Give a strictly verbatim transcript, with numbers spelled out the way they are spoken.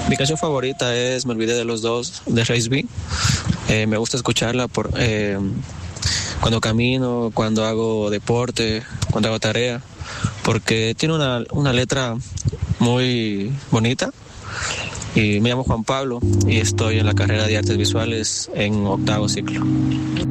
Mi canción favorita es Me olvidé de los dos, de Race B. Eh, me gusta escucharla por eh, cuando camino, cuando hago deporte, cuando hago tarea, porque tiene una, una letra muy bonita. Y me llamo Juan Pablo y estoy en la carrera de Artes Visuales en octavo ciclo.